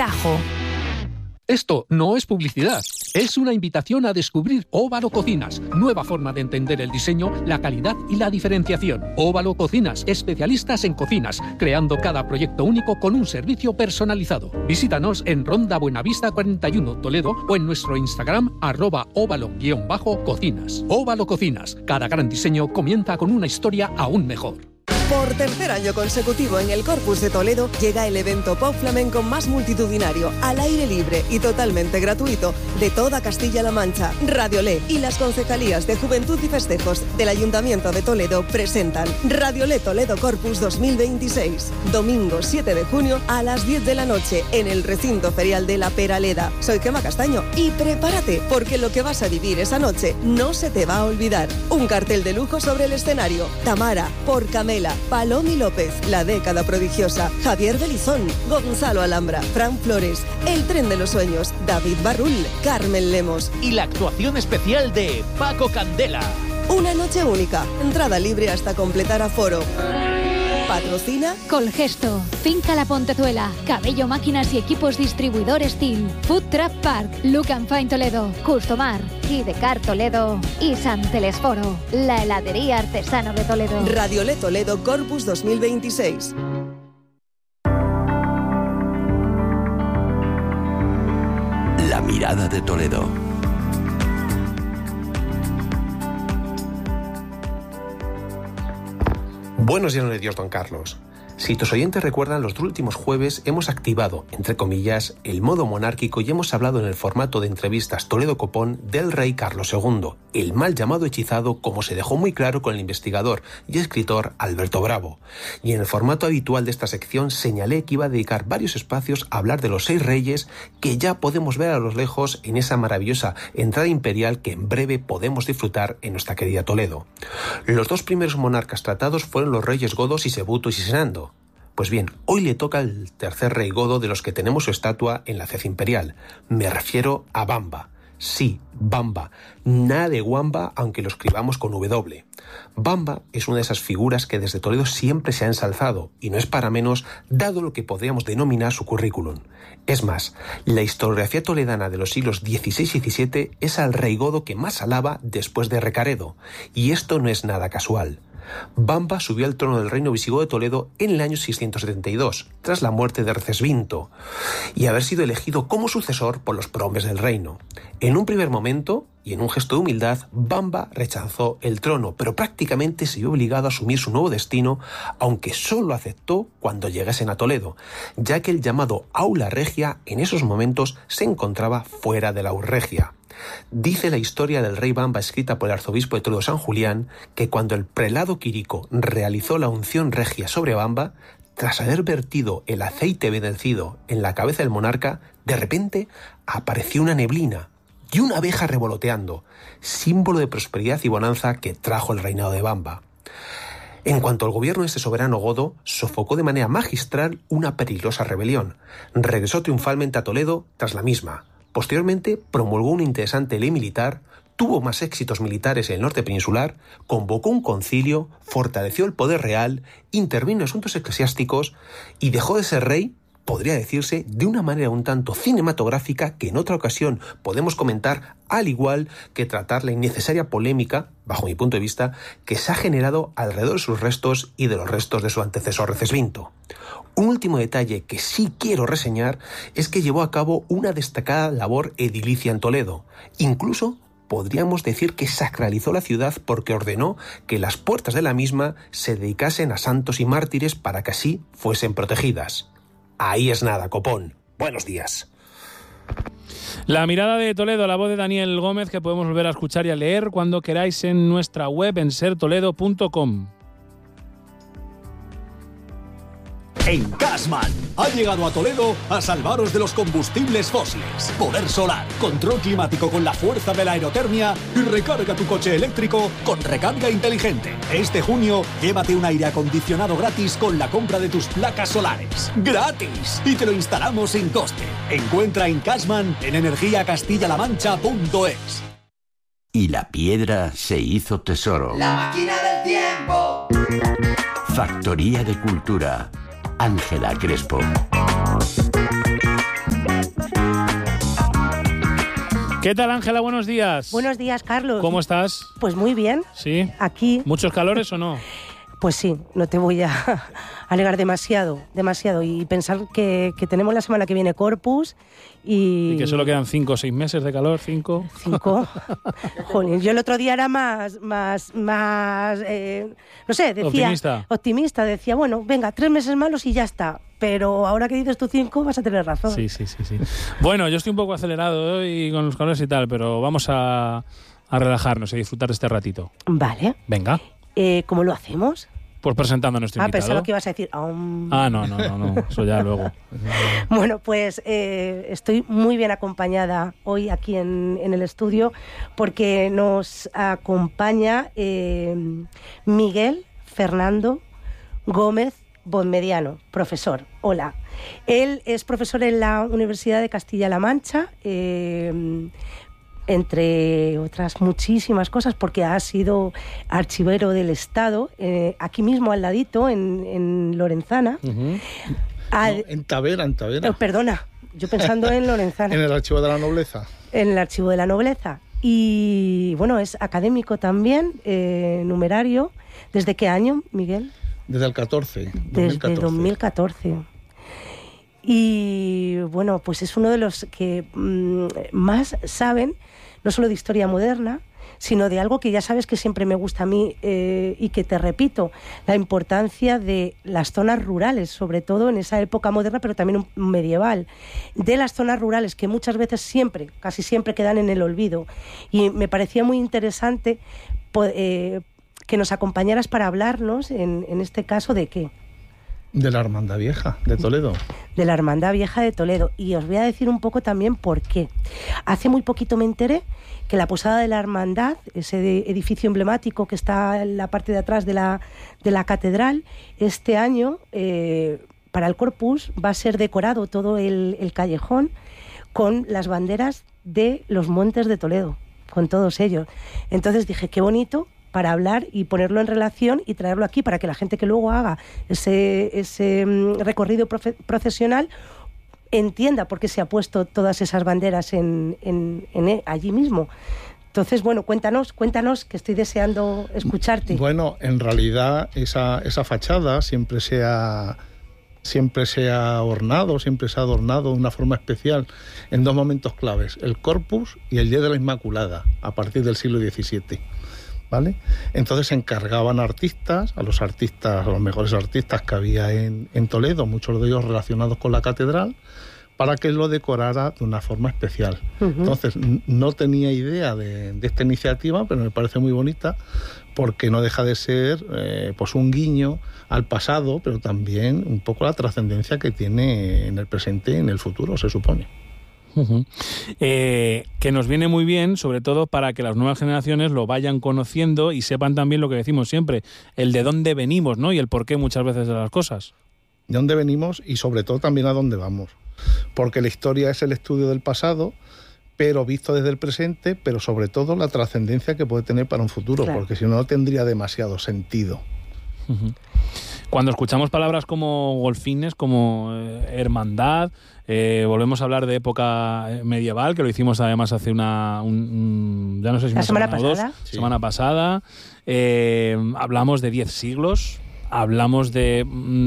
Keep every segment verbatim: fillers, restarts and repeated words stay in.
Tajo. Esto no es publicidad, es una invitación a descubrir Óvalo Cocinas, nueva forma de entender el diseño, la calidad y la diferenciación. Óvalo Cocinas, especialistas en cocinas, creando cada proyecto único con un servicio personalizado. Visítanos en Ronda Buenavista cuarenta y uno, Toledo, o en nuestro Instagram, arroba óvalo-cocinas. Óvalo Cocinas, cada gran diseño comienza con una historia aún mejor. Por tercer año consecutivo en el Corpus de Toledo llega el evento pop flamenco más multitudinario, al aire libre y totalmente gratuito de toda Castilla-La Mancha. Radiolé y las concejalías de Juventud y Festejos del Ayuntamiento de Toledo presentan Radiolé Toledo Corpus dos mil veintiséis. Domingo siete de junio a las diez de la noche en el recinto ferial de La Peraleda. Soy Gemma Castaño y prepárate porque lo que vas a vivir esa noche no se te va a olvidar. Un cartel de lujo sobre el escenario. Tamara, por Camela, Palomi López, La Década Prodigiosa, Javier Belizón, Gonzalo Alhambra, Fran Flores, El Tren de los Sueños, David Barrul, Carmen Lemos y la actuación especial de Paco Candela. Una noche única, entrada libre hasta completar aforo. Patrocina Colgesto, Finca La Pontezuela, Cabello Máquinas y Equipos Distribuidor Steel, Food Truck Park, Look and Fine Toledo, Customar, Gidecar Toledo y San Telesforo, la heladería artesano de Toledo. Radiolé Toledo Corpus dos mil veintiséis. La mirada de Toledo. Buenos días de Dios, don Carlos. Si tus oyentes recuerdan, los dos últimos jueves hemos activado, entre comillas, el modo monárquico y hemos hablado en el formato de entrevistas Toledo Copón del rey Carlos segundo, el mal llamado hechizado, como se dejó muy claro con el investigador y escritor Alberto Bravo. Y en el formato habitual de esta sección señalé que iba a dedicar varios espacios a hablar de los seis reyes que ya podemos ver a lo lejos en esa maravillosa entrada imperial que en breve podemos disfrutar en nuestra querida Toledo. Los dos primeros monarcas tratados fueron los reyes godos Sisebuto y Sisenando. Pues bien, hoy le toca al tercer rey godo de los que tenemos su estatua en la ciudad imperial. Me refiero a Bamba. Sí, Bamba. Nada de Wamba, aunque lo escribamos con W. Bamba es una de esas figuras que desde Toledo siempre se ha ensalzado, y no es para menos, dado lo que podríamos denominar su currículum. Es más, la historiografía toledana de los siglos dieciséis y diecisiete es al rey godo que más alaba después de Recaredo, y esto no es nada casual. Bamba subió al trono del reino visigodo de Toledo en el año seiscientos setenta y dos, tras la muerte de Recesvinto, y haber sido elegido como sucesor por los prohombres del reino. En un primer momento, y en un gesto de humildad, Bamba rechazó el trono, pero prácticamente se vio obligado a asumir su nuevo destino, aunque solo aceptó cuando llegasen a Toledo, ya que el llamado Aula Regia en esos momentos se encontraba fuera de la Aurregia. Dice la historia del rey Bamba, escrita por el arzobispo de Toledo San Julián, que cuando el prelado Quirico realizó la unción regia sobre Bamba, tras haber vertido el aceite bendecido en la cabeza del monarca, de repente apareció una neblina y una abeja revoloteando, símbolo de prosperidad y bonanza que trajo el reinado de Bamba. En cuanto al gobierno de este soberano godo, sofocó de manera magistral una peligrosa rebelión. Regresó triunfalmente a Toledo tras la misma. Posteriormente promulgó una interesante ley militar, tuvo más éxitos militares en el norte peninsular, convocó un concilio, fortaleció el poder real, intervino en asuntos eclesiásticos y dejó de ser rey, podría decirse, de una manera un tanto cinematográfica que en otra ocasión podemos comentar, al igual que tratar la innecesaria polémica, bajo mi punto de vista, que se ha generado alrededor de sus restos y de los restos de su antecesor Recesvinto. Un último detalle que sí quiero reseñar es que llevó a cabo una destacada labor edilicia en Toledo. Incluso podríamos decir que sacralizó la ciudad porque ordenó que las puertas de la misma se dedicasen a santos y mártires para que así fuesen protegidas. Ahí es nada, Copón. Buenos días. La mirada de Toledo, la voz de Daniel Gómez, que podemos volver a escuchar y a leer cuando queráis en nuestra web en ser toledo punto com. En Cashman ha llegado a Toledo a salvaros de los combustibles fósiles. Poder solar, control climático con la fuerza de la aerotermia y recarga tu coche eléctrico con recarga inteligente. Este junio, llévate un aire acondicionado gratis con la compra de tus placas solares. ¡Gratis! Y te lo instalamos sin coste. Encuentra en Cashman en energía castilla la mancha punto es. Y la piedra se hizo tesoro. La máquina del tiempo. Factoría de Cultura. Ángela Crespo. ¿Qué tal, Ángela? Buenos días. Buenos días, Carlos. ¿Cómo estás? Pues muy bien. ¿Sí? Aquí. ¿Muchos calores o no? Pues sí, no te voy a alegar demasiado, demasiado. Y pensar que, que tenemos la semana que viene Corpus y... Y que solo quedan cinco o seis meses de calor, cinco. Cinco. Jolín, yo el otro día era más, más, más, eh, no sé, decía... Optimista. Optimista, decía, bueno, venga, tres meses malos y ya está. Pero ahora que dices tú cinco, vas a tener razón. Sí, sí, sí, sí. Bueno, yo estoy un poco acelerado hoy con los calores y tal, pero vamos a, a relajarnos y disfrutar de este ratito. Vale. Venga. Eh, ¿Cómo lo hacemos? Pues presentando a nuestro ah, invitado. Ah, pensaba que ibas a decir... Um... Ah, no, no, no, no, eso ya luego. Bueno, pues eh, estoy muy bien acompañada hoy aquí en, en el estudio porque nos acompaña eh, Miguel Fernando Gómez Bonmediano, profesor. Hola. Él es profesor en la Universidad de Castilla-La Mancha, eh, entre otras muchísimas cosas, porque ha sido archivero del Estado, eh, aquí mismo al ladito, en, en Lorenzana. Uh-huh. Al, no, en Tavera, en Tavera. Oh, perdona, yo pensando en Lorenzana. En el Archivo de la Nobleza. En el Archivo de la Nobleza. Y bueno, es académico también, eh, numerario. ¿Desde qué año, Miguel? Desde el catorce. Desde dos mil catorce. Y bueno, pues es uno de los que mmm, más saben, no solo de historia moderna, sino de algo que ya sabes que siempre me gusta a mí eh, y que te repito, la importancia de las zonas rurales, sobre todo en esa época moderna, pero también medieval, de las zonas rurales que muchas veces siempre, casi siempre quedan en el olvido. Y me parecía muy interesante eh, que nos acompañaras para hablarnos, en, en este caso, ¿de qué? De la Hermandad Vieja de Toledo. De la Hermandad Vieja de Toledo. Y os voy a decir un poco también por qué. Hace muy poquito me enteré que la Posada de la Hermandad, ese edificio emblemático que está en la parte de atrás de la, de la catedral, este año, eh, para el Corpus, va a ser decorado todo el, el callejón con las banderas de los Montes de Toledo, con todos ellos. Entonces dije, qué bonito, para hablar y ponerlo en relación y traerlo aquí para que la gente que luego haga ese, ese recorrido profe- procesional entienda por qué se ha puesto todas esas banderas en, en, en allí mismo. Entonces, bueno, cuéntanos, cuéntanos, que estoy deseando escucharte. Bueno, en realidad esa, esa fachada siempre se ha... siempre se ha ornado, siempre se ha adornado de una forma especial en dos momentos claves, el Corpus y el Día de la Inmaculada, a partir del siglo diecisiete. ¿Vale? Entonces se encargaban artistas, a los artistas, a los mejores artistas que había en, en Toledo, muchos de ellos relacionados con la catedral, para que lo decorara de una forma especial. Uh-huh. Entonces, no tenía idea de, de esta iniciativa, pero me parece muy bonita, porque no deja de ser eh, pues un guiño al pasado, pero también un poco la trascendencia que tiene en el presente y en el futuro, se supone. Uh-huh. Eh, que nos viene muy bien, sobre todo para que las nuevas generaciones lo vayan conociendo y sepan también lo que decimos siempre, el de dónde venimos, ¿no? Y el porqué muchas veces de las cosas. De dónde venimos y sobre todo también a dónde vamos. Porque la historia es el estudio del pasado, pero visto desde el presente, pero sobre todo la trascendencia que puede tener para un futuro, claro. Porque si no, no tendría demasiado sentido. Uh-huh. Cuando escuchamos palabras como golfines, como eh, hermandad, eh, volvemos a hablar de época medieval, que lo hicimos además hace una... Un, un, ya no sé si la una semana, semana pasada. o dos, sí. semana pasada. Eh, hablamos de diez siglos, hablamos de...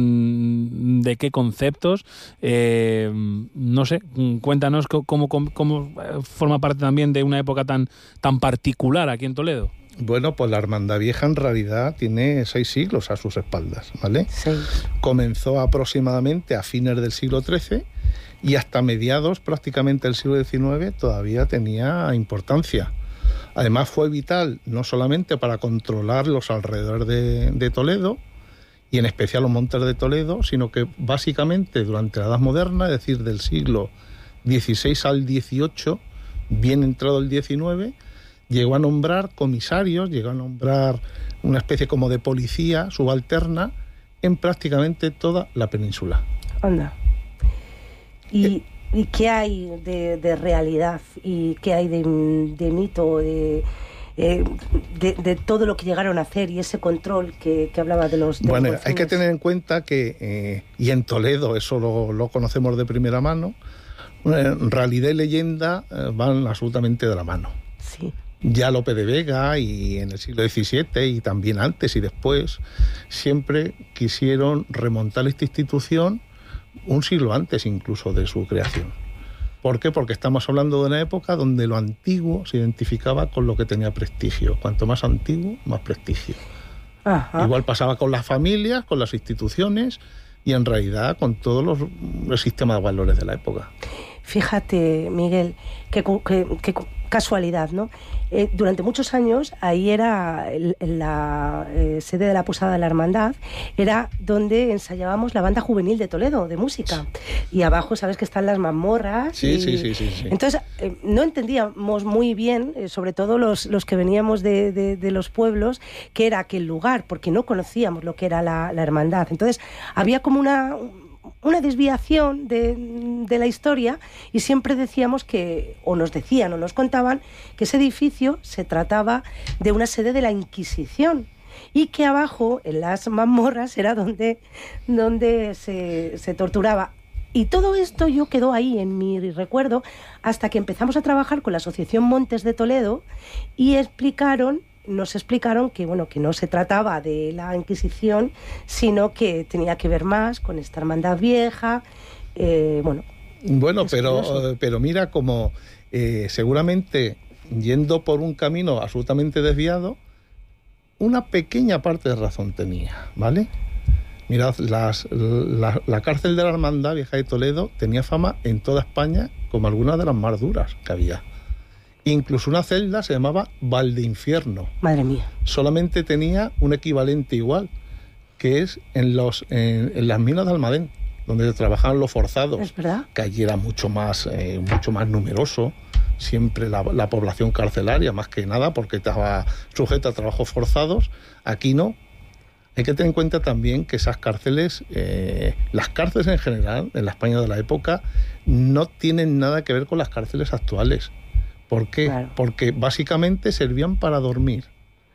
Mm, de qué conceptos. Eh, no sé, cuéntanos cómo, cómo, cómo forma parte también de una época tan, tan particular aquí en Toledo. Bueno, pues la Hermandad Vieja en realidad tiene seis siglos a sus espaldas, ¿vale? Sí. Comenzó aproximadamente a fines del siglo trece y hasta mediados prácticamente del siglo diecinueve todavía tenía importancia. Además fue vital no solamente para controlar los alrededores de, de Toledo, y en especial los montes de Toledo, sino que básicamente durante la Edad Moderna, es decir, del siglo dieciséis al dieciocho, bien entrado el diecinueve, llegó a nombrar comisarios, llegó a nombrar una especie como de policía subalterna en prácticamente toda la península. Anda. ¿Y, eh, ¿y qué hay de, de realidad? ¿Y qué hay de, de mito? De, eh, de, de todo lo que llegaron a hacer y ese control que, que hablaba de los... De bueno, los hay que tener en cuenta que, eh, y en Toledo eso lo, lo conocemos de primera mano, realidad y leyenda eh, van absolutamente de la mano. Sí. Ya Lope de Vega y en el siglo diecisiete y también antes y después siempre quisieron remontar esta institución un siglo antes incluso de su creación. ¿Por qué? Porque estamos hablando de una época donde lo antiguo se identificaba con lo que tenía prestigio. Cuanto más antiguo, más prestigio. Ajá. Igual pasaba con las familias, con las instituciones y en realidad con todos los el sistema de valores de la época. Fíjate, Miguel, qué, qué, qué casualidad, ¿no? Eh, durante muchos años, ahí era el, la eh, sede de la Posada de la Hermandad, era donde ensayábamos la banda juvenil de Toledo, de música. Y abajo, sabes que están las mazmorras. Sí, y... sí, sí, sí, sí. Entonces, eh, no entendíamos muy bien, eh, sobre todo los, los que veníamos de, de, de los pueblos, qué era aquel lugar, porque no conocíamos lo que era la, la hermandad. Entonces, había como una... una desviación de, de la historia y siempre decíamos que, o nos decían o nos contaban, que ese edificio se trataba de una sede de la Inquisición y que abajo, en las mazmorras, era donde, donde se, se torturaba. Y todo esto yo quedó ahí en mi recuerdo hasta que empezamos a trabajar con la Asociación Montes de Toledo y explicaron nos explicaron que bueno que no se trataba de la Inquisición, sino que tenía que ver más con esta hermandad vieja. Eh, bueno, bueno pero, pero mira como eh, seguramente yendo por un camino absolutamente desviado, una pequeña parte de razón tenía, ¿vale? Mirad, las, la, la cárcel de la Hermandad Vieja de Toledo tenía fama en toda España como alguna de las más duras que había. Incluso una celda se llamaba Valdeinfierno. Madre mía. Solamente tenía un equivalente igual, que es en, los, en, en las minas de Almadén, donde trabajaban los forzados. ¿Es verdad? Que allí era mucho más, eh, mucho más numeroso, siempre la, la población carcelaria, más que nada, porque estaba sujeta a trabajos forzados. Aquí no. Hay que tener en cuenta también que esas cárceles, eh, las cárceles en general, en la España de la época, no tienen nada que ver con las cárceles actuales. ¿Por qué? Claro. Porque básicamente servían para dormir.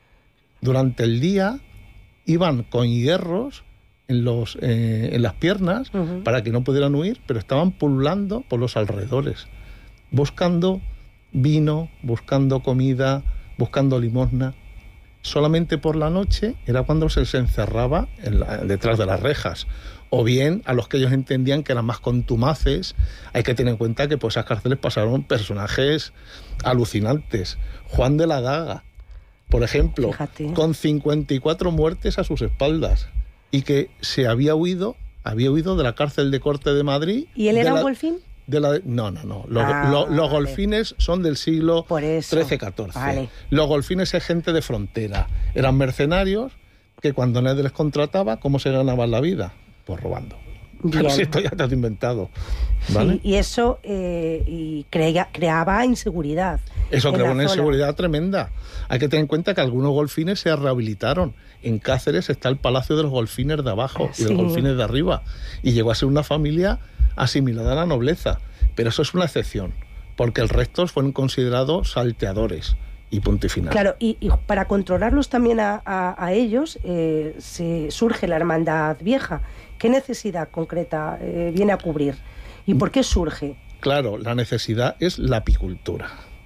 Durante el día iban con hierros en, los, eh, en las piernas uh-huh. para que no pudieran huir, pero estaban pululando por los alrededores, buscando vino, buscando comida, buscando limosna. Solamente por la noche era cuando se, se encerraba en la, detrás de las rejas. O bien a los que ellos entendían que eran más contumaces. Hay que tener en cuenta que por esas cárceles pasaron personajes alucinantes. Juan de la Daga, por ejemplo, Fíjate. con cincuenta y cuatro muertes a sus espaldas y que se había huido, había huido de la cárcel de Corte de Madrid. ¿Y él era la, un golfín? De la, no, no, no. Los, ah, lo, los vale. golfines son del siglo trece catorce. Vale. Los golfines es gente de frontera. Eran mercenarios que cuando nadie les contrataba, ¿cómo se ganaban la vida? Pues robando. Bien. Pero si esto ya te has inventado. ¿Vale? Sí, y eso eh, y crea, creaba inseguridad. Eso en creaba una zona. inseguridad tremenda. Hay que tener en cuenta que algunos golfines se rehabilitaron. En Cáceres está el Palacio de los Golfines de abajo sí. y de los Golfines de arriba. Y llegó a ser una familia asimilada a la nobleza. Pero eso es una excepción, porque el resto fueron considerados salteadores. Y punto y final. Claro, y, y para controlarlos también a, a, a ellos eh, se surge la Hermandad Vieja. ¿Qué necesidad concreta eh, viene a cubrir? ¿Y por qué surge? Claro, la necesidad es la apicultura.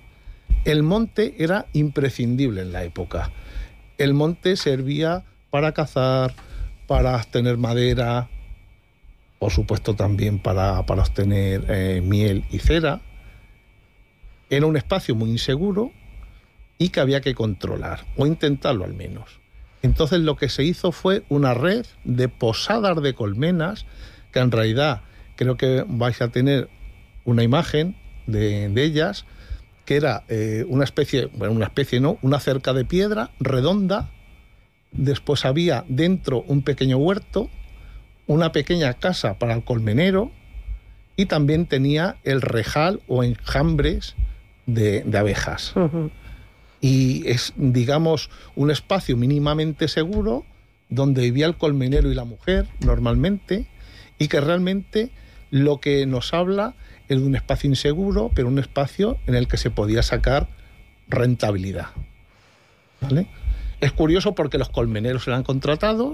El monte era imprescindible en la época. El monte servía para cazar, para obtener madera, por supuesto también para, para obtener eh, miel y cera. Era un espacio muy inseguro y que había que controlar, o intentarlo al menos. Entonces lo que se hizo fue una red de posadas de colmenas, que en realidad creo que vais a tener una imagen de, de ellas, que era eh, una especie, bueno, una especie no, una cerca de piedra redonda, después había dentro un pequeño huerto, una pequeña casa para el colmenero, y también tenía el rejal o enjambres de, de abejas. Uh-huh. Y es, digamos, un espacio mínimamente seguro donde vivía el colmenero y la mujer normalmente, y que realmente lo que nos habla es de un espacio inseguro, pero un espacio en el que se podía sacar rentabilidad. ¿Vale? Es curioso porque los colmeneros eran contratados,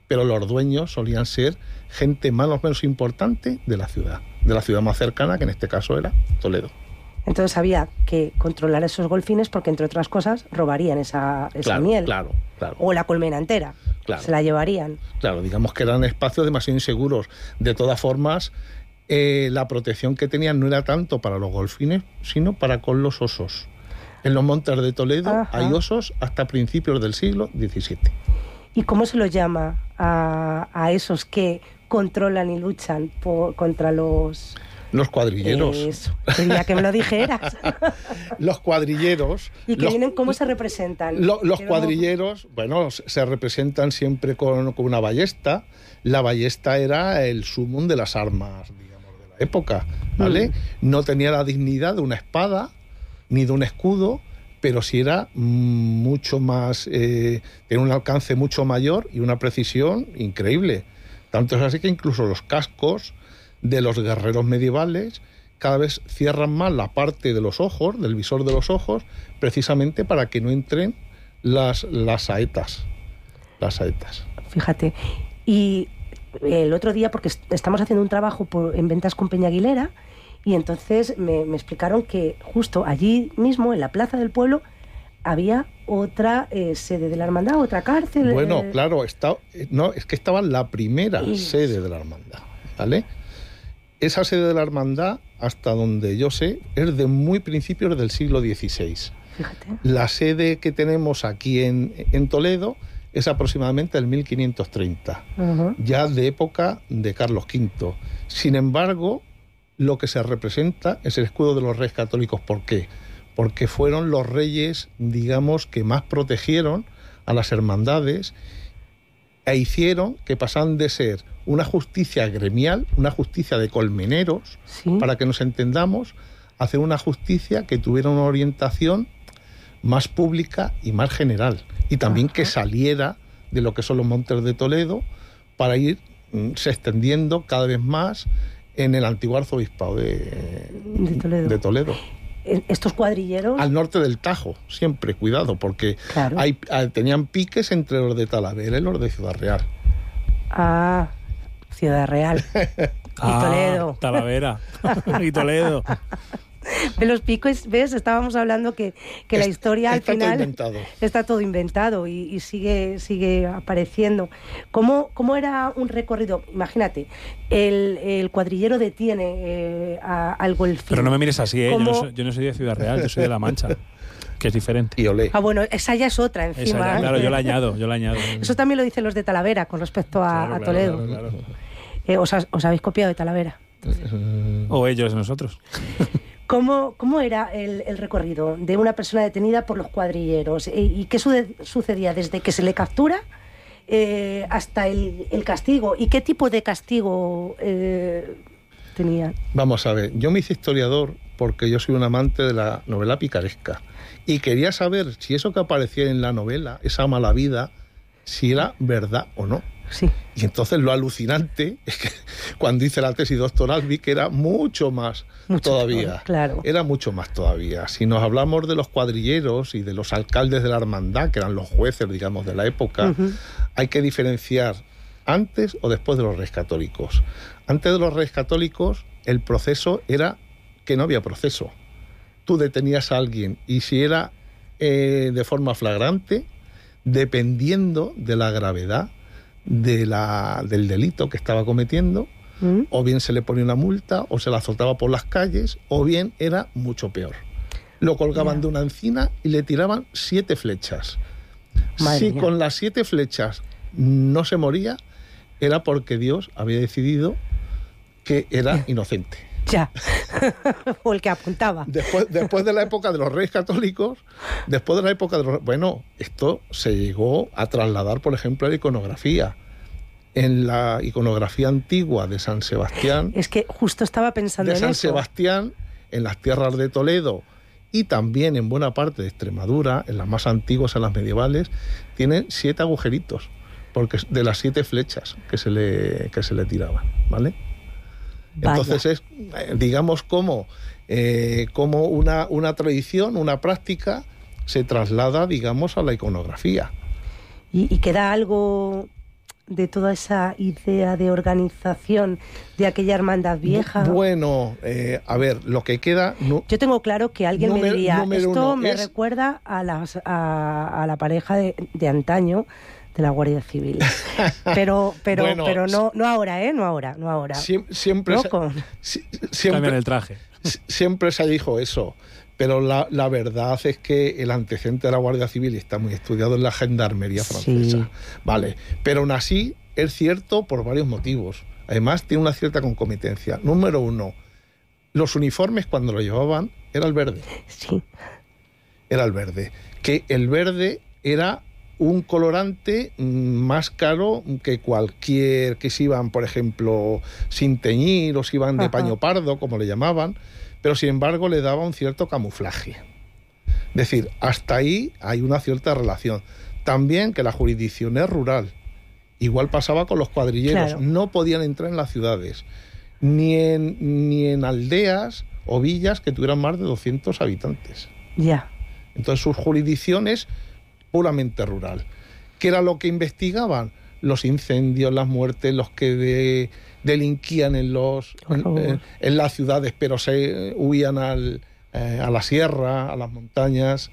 pero los dueños solían ser gente más o menos importante de la ciudad, de la ciudad más cercana, que en este caso era Toledo. Entonces había que controlar esos golfines porque, entre otras cosas, robarían esa, esa claro, miel. Claro, claro. O la colmena entera. Claro. Se la llevarían. Claro, digamos que eran espacios demasiado inseguros. De todas formas, eh, la protección que tenían no era tanto para los golfines, sino para con los osos. En los montes de Toledo Ajá. hay osos hasta principios del siglo diecisiete. ¿Y cómo se los llama a, a esos que controlan y luchan por, contra los... Los cuadrilleros. Eso, quería que me lo dijeras. Los cuadrilleros. ¿Y que los, vienen cómo se representan? Lo, los cuadrilleros, bueno, se representan siempre con, con una ballesta. La ballesta era el sumum de las armas, digamos, de la época, ¿vale? Mm. No tenía la dignidad de una espada ni de un escudo, pero sí era mucho más, eh, tenía un alcance mucho mayor y una precisión increíble. Tanto es así que incluso los cascos de los guerreros medievales cada vez cierran más la parte de los ojos, del visor de los ojos, precisamente para que no entren las, las saetas. Las saetas. Fíjate. Y el otro día, porque estamos haciendo un trabajo por, en ventas con Peña Aguilera, y entonces me, me explicaron que justo allí mismo, en la plaza del pueblo, había otra eh, sede de la hermandad, otra cárcel. Bueno, eh... claro, está, no, es que estaba la primera y... sede de la hermandad, ¿vale? Esa sede de la hermandad, hasta donde yo sé, es de muy principios del siglo dieciséis. Fíjate. La sede que tenemos aquí en, en Toledo es aproximadamente del mil quinientos treinta, uh-huh. ya de época de Carlos quinto. Sin embargo, lo que se representa es el escudo de los Reyes Católicos. ¿Por qué? Porque fueron los reyes, digamos, que más protegieron a las hermandades e hicieron que pasaran de ser una justicia gremial, una justicia de colmeneros, ¿sí? Para que nos entendamos, a hacer una justicia que tuviera una orientación más pública y más general, y también Ajá. que saliera de lo que son los montes de Toledo para ir se extendiendo cada vez más en el antiguo arzobispado de, de, Toledo. de Toledo. Estos cuadrilleros... Al norte del Tajo, siempre, cuidado, porque claro. hay, tenían piques entre los de Talavera y los de Ciudad Real. Ah, Ciudad Real. Y Toledo. Ah, Talavera. Y Toledo. De los picos, ¿ves? Estábamos hablando que, que la historia al está final... Todo inventado. Está todo inventado y, y sigue, sigue apareciendo. ¿Cómo, ¿Cómo era un recorrido? Imagínate, el, el cuadrillero detiene eh, a, al golfín. Pero no me mires así, ¿eh? Yo ¿Cómo? no, soy, yo no soy de Ciudad Real, yo soy de La Mancha, que es diferente. Y olé. Ah, bueno, esa ya es otra encima. Esa ya, claro, yo la añado, yo la añado. Eso también lo dicen los de Talavera con respecto a, claro, a Toledo. Claro, claro, claro. Eh, ¿os, ¿Os habéis copiado de Talavera? O ellos, nosotros. ¿Cómo, cómo era el, el recorrido de una persona detenida por los cuadrilleros? ¿Y, y qué su, sucedía desde que se le captura eh, hasta el, el castigo? ¿Y qué tipo de castigo eh, tenía? Vamos a ver, yo me hice historiador porque yo soy un amante de la novela picaresca y quería saber si eso que aparecía en la novela, esa mala vida, si era verdad o no. Sí. Y entonces lo alucinante es que cuando hice la tesis doctoral vi que era mucho más mucho todavía. Peor, claro. Era mucho más todavía. Si nos hablamos de los cuadrilleros y de los alcaldes de la hermandad, que eran los jueces, digamos, de la época, uh-huh. hay que diferenciar antes o después de los Reyes Católicos. Antes de los Reyes Católicos, el proceso era que no había proceso. Tú detenías a alguien y si era eh, de forma flagrante, dependiendo de la gravedad de la, del delito que estaba cometiendo, ¿Mm? o bien se le ponía una multa, o se la azotaba por las calles, o bien era mucho peor. Lo colgaban yeah. de una encina y le tiraban siete flechas. Madre si mía. Con las siete flechas no se moría, era porque Dios había decidido que era inocente. Ya, o el que apuntaba. Después, después de la época de los Reyes Católicos, después de la época de los... Bueno, esto se llegó a trasladar, por ejemplo, a la iconografía. En la iconografía antigua de San Sebastián... Es que justo estaba pensando en eso. De San Sebastián, en las tierras de Toledo y también en buena parte de Extremadura, en las más antiguas, en las medievales, tienen siete agujeritos, porque de las siete flechas que se le, que se le tiraban, ¿vale? Entonces Vaya. es, digamos, como, eh, como una, una tradición, una práctica, se traslada, digamos, a la iconografía. ¿Y, y queda algo de toda esa idea de organización de aquella hermandad vieja? Bueno, eh, a ver, lo que queda... No, Yo tengo claro que alguien número, me diría, esto uno, me es... recuerda a, las, a, a la pareja de, de antaño de la Guardia Civil. Pero pero bueno, pero no no ahora, ¿eh? No ahora, no ahora. Siempre, siempre, ¿No? se, Con... siempre cambian el traje. Siempre se dijo eso. Pero la, la verdad es que el antecedente de la Guardia Civil está muy estudiado en la gendarmería francesa. Sí. Vale, pero aún así es cierto por varios motivos. Además tiene una cierta concomitencia. Número uno, los uniformes cuando lo llevaban era el verde. Sí. Era el verde. Que el verde era un colorante más caro que cualquier que se iban, por ejemplo, sin teñir o se iban de Ajá. paño pardo, como le llamaban. Pero sin embargo le daba un cierto camuflaje. Es decir, hasta ahí hay una cierta relación. También que la jurisdicción es rural. Igual pasaba con los cuadrilleros. Claro. No podían entrar en las ciudades, ni en, ni en aldeas o villas que tuvieran más de doscientos habitantes. Ya. Entonces su jurisdicción es puramente rural. ¿Qué era lo que investigaban? Los incendios, las muertes, los que de, delinquían en los en, en, en las ciudades, pero se huían al, eh, a la sierra, a las montañas.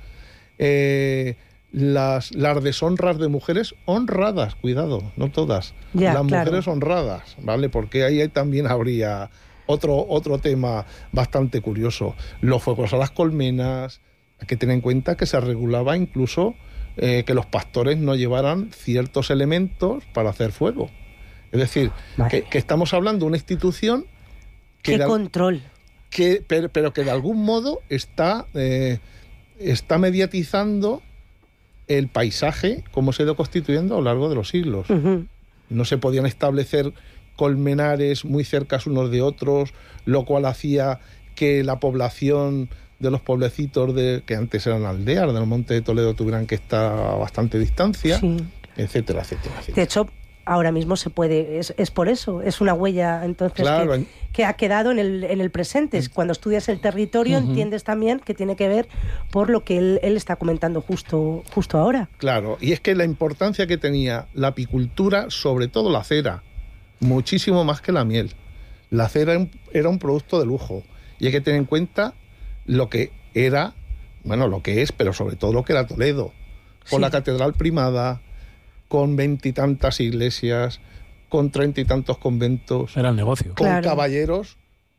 Eh, las, las deshonras de mujeres honradas, cuidado, no todas. Ya, las claro. mujeres honradas, ¿vale? Porque ahí también habría otro, otro tema bastante curioso. Los fuegos a las colmenas. Hay que tener en cuenta que se regulaba incluso Eh, que los pastores no llevaran ciertos elementos para hacer fuego. Es decir, vale. que, que estamos hablando de una institución que... ¡Qué de, control! Que, pero, pero que de algún modo está, eh, está mediatizando el paisaje como se ha ido constituyendo a lo largo de los siglos. Uh-huh. No se podían establecer colmenares muy cercas unos de otros, lo cual hacía que la población de los pueblecitos de, que antes eran aldeas del Monte de Toledo tuvieran que estar a bastante distancia, sí. etcétera, etcétera, etcétera. De hecho, ahora mismo se puede, es, es por eso, es una huella entonces claro. que, que ha quedado en el, en el presente. Cuando estudias el territorio uh-huh. entiendes también que tiene que ver por lo que él, él está comentando justo, justo ahora. Claro, y es que la importancia que tenía la apicultura, sobre todo la cera, muchísimo más que la miel. La cera era un producto de lujo y hay que tener en cuenta lo que era, bueno, lo que es, pero sobre todo lo que era Toledo, con sí. la catedral primada, con veintitantas iglesias, con treinta y tantos conventos. Era el negocio. Con claro. caballeros.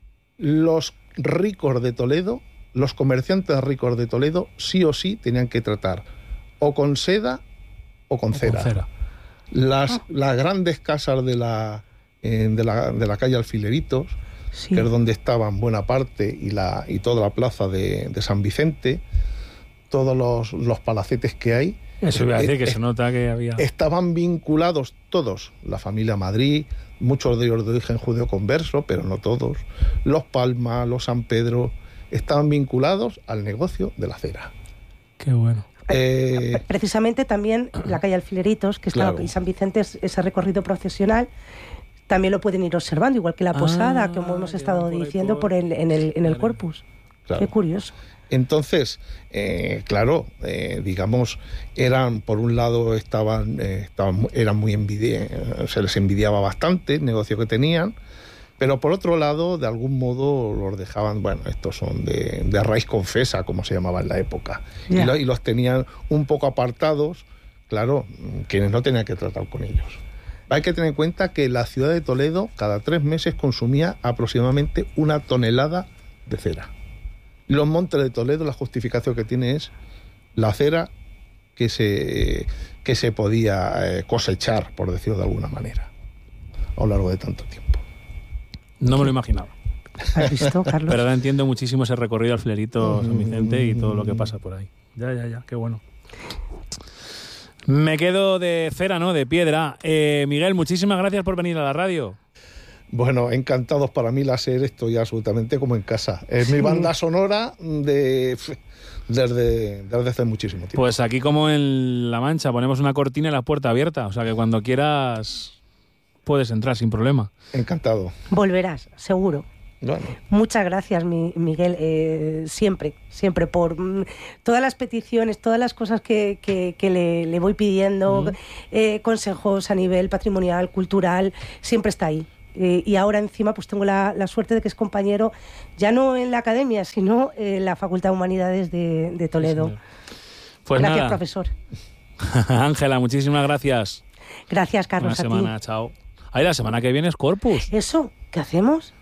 Los ricos de Toledo, los comerciantes ricos de Toledo, sí o sí tenían que tratar o con seda o con o cera. Con cera. Las, ah. las grandes casas de la, eh, de la, de la calle Alfileritos, sí. que es donde estaban buena parte y, la, y toda la plaza de, de San Vicente, todos los, los palacetes que hay. Eso iba a decir, eh, que eh, se nota que había... Estaban vinculados todos, la familia Madrid, muchos de ellos de origen judeo-converso, pero no todos, los Palma, los San Pedro, estaban vinculados al negocio de la cera. Qué bueno. Eh, Precisamente también la calle Alfileritos, que está claro. y San Vicente, ese recorrido procesional, también lo pueden ir observando, igual que la posada, ah, como hemos estado por diciendo, por... por el, en el, en el Corpus. Claro. Qué curioso. Entonces, eh, claro, eh, digamos, eran, por un lado, estaban, eh, estaban eran muy envidia, se les envidiaba bastante el negocio que tenían, pero por otro lado, de algún modo los dejaban, bueno, estos son de, de raíz confesa, como se llamaba en la época, yeah. y, lo, y los tenían un poco apartados, claro, quienes no tenían que tratar con ellos. Hay que tener en cuenta que la ciudad de Toledo cada tres meses consumía aproximadamente una tonelada de cera. Los Montes de Toledo, la justificación que tiene es la cera que se, que se podía eh, cosechar, por decirlo de alguna manera, a lo largo de tanto tiempo. No me lo imaginaba. ¿Has visto, Carlos? Pero ahora entiendo muchísimo ese recorrido al Alfilerito San Vicente y todo lo que pasa por ahí. Ya, ya, ya, qué bueno. Me quedo de cera, ¿no? De piedra. Eh, Miguel, muchísimas gracias por venir a la radio. Bueno, encantados para mí la SER, estoy absolutamente como en casa. Es sí. mi banda sonora de desde, desde hace muchísimo tiempo. Pues aquí como en La Mancha ponemos una cortina y la puerta abierta, o sea que cuando quieras puedes entrar sin problema. Encantado. Volverás, seguro. Bueno. Muchas gracias, mi, Miguel. Eh, siempre, siempre, por mm, todas las peticiones, todas las cosas que, que, que le, le voy pidiendo, mm. eh, consejos a nivel patrimonial, cultural, siempre está ahí. Eh, y ahora encima pues tengo la, la suerte de que es compañero, ya no en la academia, sino en la Facultad de Humanidades de, de Toledo. Sí, pues gracias, nada. Profesor. Ángela, muchísimas gracias. Gracias, Carlos. Una semana, a ti. Chao. Ay, la semana que viene es Corpus. ¿Eso? ¿Qué hacemos?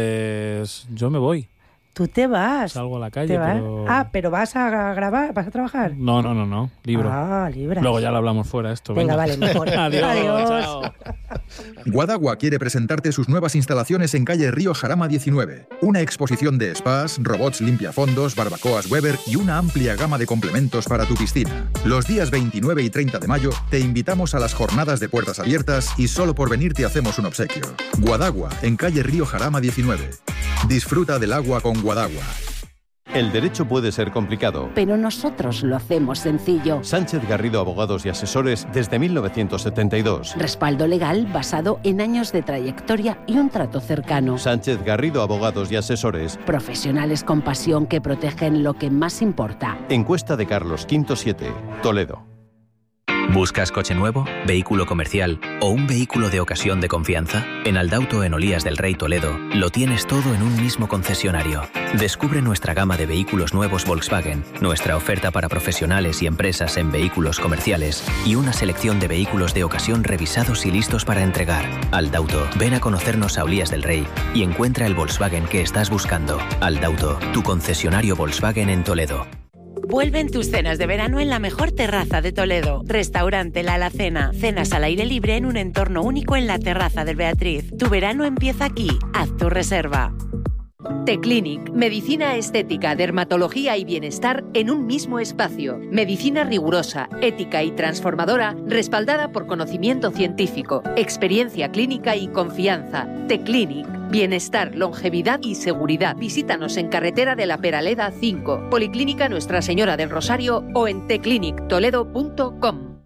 Pues yo me voy. Tú te vas. Salgo a la calle, ¿Te vas? pero... Ah, ¿pero vas a grabar? ¿Vas a trabajar? No, no, no, no. Libro. Ah, libras. Luego ya lo hablamos fuera esto. Venga, venga. vale, mejor. Adiós. Adiós. Chao. Guadagua quiere presentarte sus nuevas instalaciones en calle Río Jarama diecinueve. Una exposición de spas, robots limpiafondos, barbacoas Weber y una amplia gama de complementos para tu piscina. Los días veintinueve y treinta de mayo te invitamos a las jornadas de puertas abiertas y solo por venir te hacemos un obsequio. Guadagua, en calle Río Jarama diecinueve. Disfruta del agua con Guadagua. El derecho puede ser complicado, pero nosotros lo hacemos sencillo. Sánchez Garrido Abogados y Asesores desde mil novecientos setenta y dos. Respaldo legal basado en años de trayectoria y un trato cercano. Sánchez Garrido Abogados y Asesores. Profesionales con pasión que protegen lo que más importa. Encuesta de Carlos V siete, Toledo. ¿Buscas coche nuevo, vehículo comercial o un vehículo de ocasión de confianza? En Aldauto en Olías del Rey Toledo lo tienes todo en un mismo concesionario. Descubre nuestra gama de vehículos nuevos Volkswagen, nuestra oferta para profesionales y empresas en vehículos comerciales y una selección de vehículos de ocasión revisados y listos para entregar. Aldauto, ven a conocernos a Olías del Rey y encuentra el Volkswagen que estás buscando. Aldauto, tu concesionario Volkswagen en Toledo. Vuelven tus cenas de verano en la mejor terraza de Toledo. Restaurante La Alacena. Cenas al aire libre en un entorno único en la terraza del Beatriz. Tu verano empieza aquí. Haz tu reserva. T-Clinic. Medicina estética, dermatología y bienestar en un mismo espacio. Medicina rigurosa, ética y transformadora, respaldada por conocimiento científico, experiencia clínica y confianza. T-Clinic. Bienestar, longevidad y seguridad. Visítanos en Carretera de la Peraleda cinco, Policlínica Nuestra Señora del Rosario o en teclinic toledo punto com.